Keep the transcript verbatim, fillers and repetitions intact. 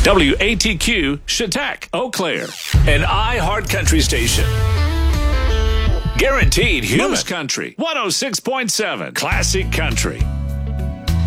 W A T Q, Chautauqua, Eau Claire, an iHeart Country station. Guaranteed human. Moose Country, one oh six point seven, Classic Country.